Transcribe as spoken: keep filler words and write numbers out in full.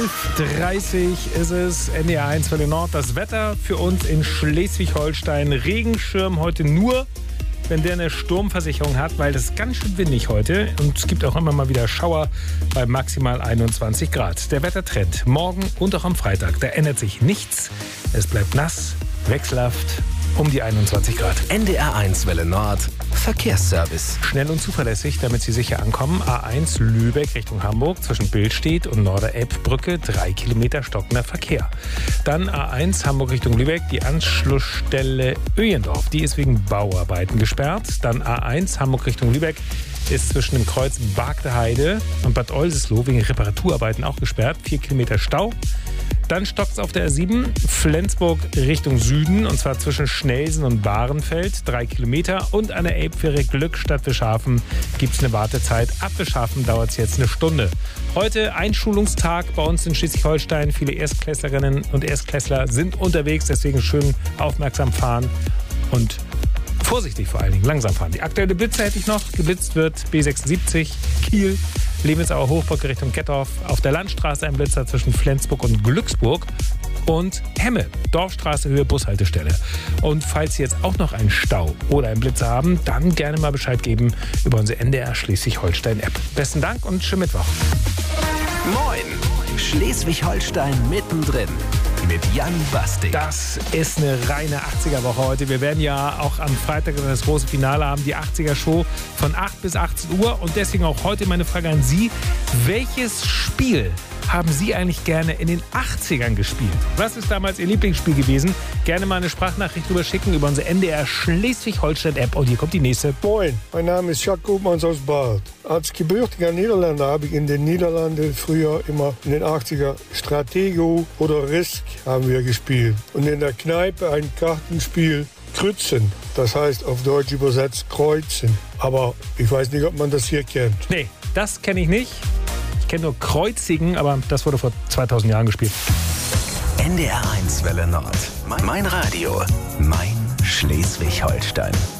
elf Uhr dreißig ist es, N D R eins Welle Nord. Das Wetter für uns in Schleswig-Holstein. Regenschirm heute nur, wenn der eine Sturmversicherung hat, weil das ist ganz schön windig heute. Und es gibt auch immer mal wieder Schauer bei maximal einundzwanzig Grad. Der Wettertrend morgen und auch am Freitag, da ändert sich nichts. Es bleibt nass, wechselhaft, um die einundzwanzig Grad. N D R eins Welle Nord, Verkehrsservice. Schnell und zuverlässig, damit Sie sicher ankommen. A eins Lübeck Richtung Hamburg zwischen Billstedt und Norder-Elb-Brücke. Drei Kilometer stockender Verkehr. Dann A eins Hamburg Richtung Lübeck, die Anschlussstelle Öjendorf. Die ist wegen Bauarbeiten gesperrt. Dann A eins Hamburg Richtung Lübeck ist zwischen dem Kreuz Bagdeheide und Bad Oldesloe wegen Reparaturarbeiten auch gesperrt. Vier Kilometer Stau. Dann stockt es auf der R sieben, Flensburg Richtung Süden, und zwar zwischen Schnelsen und Bahrenfeld, drei Kilometer. Und an der Elbfähre Glückstadt Wischhafen gibt es eine Wartezeit. Ab Wischhafen dauert es jetzt eine Stunde. Heute Einschulungstag bei uns in Schleswig-Holstein. Viele Erstklässlerinnen und Erstklässler sind unterwegs, deswegen schön aufmerksam fahren und vorsichtig vor allen Dingen, langsam fahren. Die aktuelle Blitze hätte ich noch. Geblitzt wird B sechsundsiebzig, Kiel, Lehmelsauer Hochbrücke Richtung Kettorf. Auf der Landstraße ein Blitzer zwischen Flensburg und Glücksburg. Und Hemme, Dorfstraße, Höhe Bushaltestelle. Und falls Sie jetzt auch noch einen Stau oder einen Blitzer haben, dann gerne mal Bescheid geben über unsere N D R Schleswig-Holstein-App. Besten Dank und schönen Mittwoch. Moin, Schleswig-Holstein mittendrin. Mit Jan Bastik. Das ist eine reine achtziger-Woche heute. Wir werden ja auch am Freitag das große Finale haben, die achtziger-Show von acht bis achtzehn Uhr. Und deswegen auch heute meine Frage an Sie. Welches Spiel haben Sie eigentlich gerne in den achtzigern gespielt? Was ist damals Ihr Lieblingsspiel gewesen? Gerne mal eine Sprachnachricht drüber schicken über unsere N D R Schleswig-Holstein-App. Und hier kommt die nächste. Moin, mein Name ist Jacques Koopmans aus Bad. Als gebürtiger Niederländer habe ich in den Niederlanden früher immer in den achtziger Stratego oder Risk haben wir gespielt. Und in der Kneipe ein Kartenspiel Kreuzen. Das heißt auf Deutsch übersetzt Kreuzen. Aber ich weiß nicht, ob man das hier kennt. Nee, das kenne ich nicht. Ich kenne nur Kreuzigen, aber das wurde vor zweitausend Jahren gespielt. N D R eins Welle Nord. Mein Radio. Mein Schleswig-Holstein.